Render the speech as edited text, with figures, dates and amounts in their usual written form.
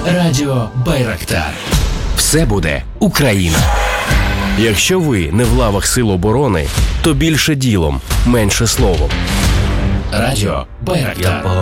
Радіо Байрактар. Все буде Україна. Якщо ви не в лавах Сил оборони, то більше ділом, менше словом. Радіо Байрактар.